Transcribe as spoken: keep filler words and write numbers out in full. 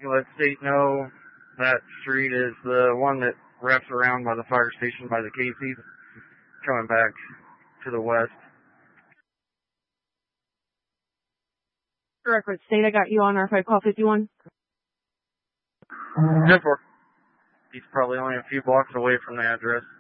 You let state know that street is the one that wraps around by the fire station by the Casey's, coming back to the west. Record state, I got you on R five call fifty-one. ten four. He's probably only a few blocks away from the address.